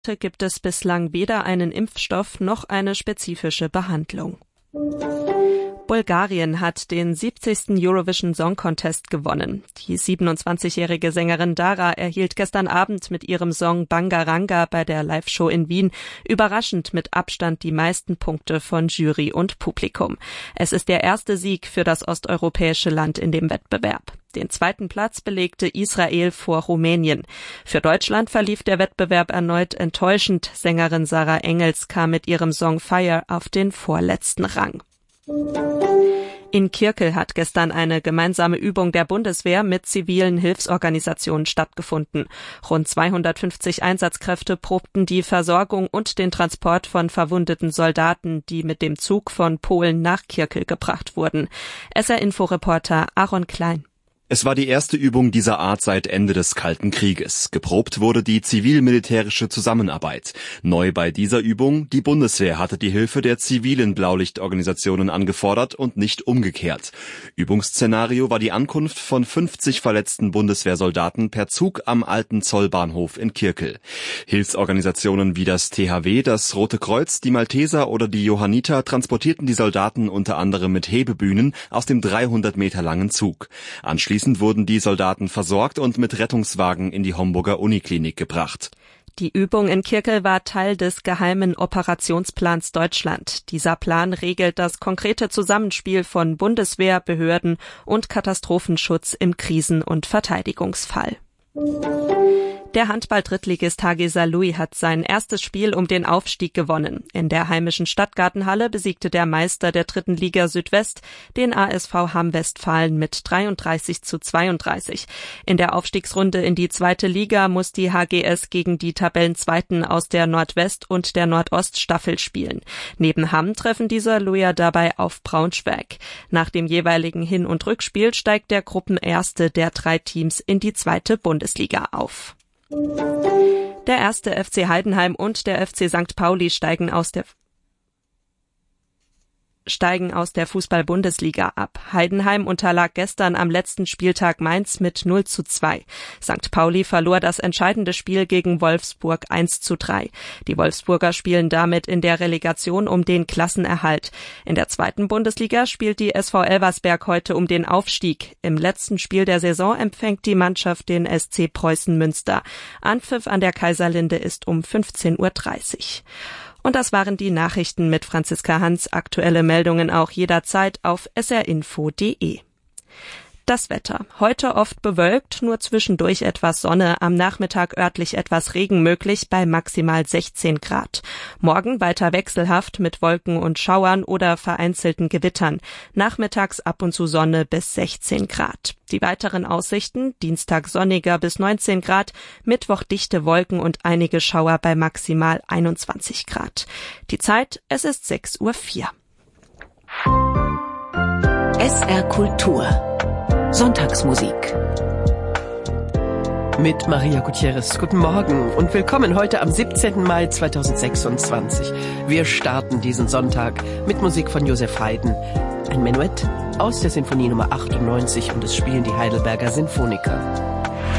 gibt es bislang weder einen Impfstoff noch eine spezifische Behandlung. Bulgarien hat den 70. Eurovision Song Contest gewonnen. Die 27-jährige Sängerin Dara erhielt gestern Abend mit ihrem Song Bangaranga bei der Live-Show in Wien überraschend mit Abstand die meisten Punkte von Jury und Publikum. Es ist der erste Sieg für das osteuropäische Land in dem Wettbewerb. Den zweiten Platz belegte Israel vor Rumänien. Für Deutschland verlief der Wettbewerb erneut enttäuschend. Sängerin Sarah Engels kam mit ihrem Song Fire auf den vorletzten Rang. In Kirkel hat gestern eine gemeinsame Übung der Bundeswehr mit zivilen Hilfsorganisationen stattgefunden. Rund 250 Einsatzkräfte probten die Versorgung und den Transport von verwundeten Soldaten, die mit dem Zug von Polen nach Kirkel gebracht wurden. SR-Info-Reporter Aaron Klein. Es war die erste Übung dieser Art seit Ende des Kalten Krieges. Geprobt wurde die zivil-militärische Zusammenarbeit. Neu bei dieser Übung: die Bundeswehr hatte die Hilfe der zivilen Blaulichtorganisationen angefordert und nicht umgekehrt. Übungsszenario war die Ankunft von 50 verletzten Bundeswehrsoldaten per Zug am alten Zollbahnhof in Kirkel. Hilfsorganisationen wie das THW, das Rote Kreuz, die Malteser oder die Johanniter transportierten die Soldaten unter anderem mit Hebebühnen aus dem 300 Meter langen Zug. Anschließend wurden die Soldaten versorgt und mit Rettungswagen in die Homburger Uniklinik gebracht. Die Übung in Kirkel war Teil des geheimen Operationsplans Deutschland. Dieser Plan regelt das konkrete Zusammenspiel von Bundeswehr, Behörden und Katastrophenschutz im Krisen- und Verteidigungsfall. Der Handball-Drittligist HG Saarlouis hat sein erstes Spiel um den Aufstieg gewonnen. In der heimischen Stadtgartenhalle besiegte der Meister der 3. Liga Südwest den ASV Hamm-Westfalen mit 33:32. In der Aufstiegsrunde in die 2. Liga muss die HGS gegen die Tabellenzweiten aus der Nordwest- und der Nordoststaffel spielen. Neben Hamm treffen die Saarlouier dabei auf Braunschweig. Nach dem jeweiligen Hin- und Rückspiel steigt der Gruppenerste der 3 Teams in die 2. Bundesliga auf. Der 1. FC Heidenheim und der FC St. Pauli steigen aus der Fußball-Bundesliga ab. Heidenheim unterlag gestern am letzten Spieltag Mainz mit 0:2. St. Pauli verlor das entscheidende Spiel gegen Wolfsburg 1:3. Die Wolfsburger spielen damit in der Relegation um den Klassenerhalt. In der 2. Bundesliga spielt die SV Elversberg heute um den Aufstieg. Im letzten Spiel der Saison empfängt die Mannschaft den SC Preußen Münster. Anpfiff an der Kaiserlinde ist um 15:30 Uhr. Und das waren die Nachrichten mit Franziska Hans. Aktuelle Meldungen auch jederzeit auf srinfo.de. Das Wetter. Heute oft bewölkt, nur zwischendurch etwas Sonne, am Nachmittag örtlich etwas Regen möglich bei maximal 16 Grad. Morgen weiter wechselhaft mit Wolken und Schauern oder vereinzelten Gewittern. Nachmittags ab und zu Sonne bis 16 Grad. Die weiteren Aussichten: Dienstag sonniger bis 19 Grad, Mittwoch dichte Wolken und einige Schauer bei maximal 21 Grad. Die Zeit: es ist 6:04 Uhr. SR Kultur Sonntagsmusik mit Maria Gutierrez. Guten Morgen und willkommen heute am 17. Mai 2026. Wir starten diesen Sonntag mit Musik von Joseph Haydn. Ein Menuett aus der Sinfonie Nummer 98 und es spielen die Heidelberger Sinfoniker.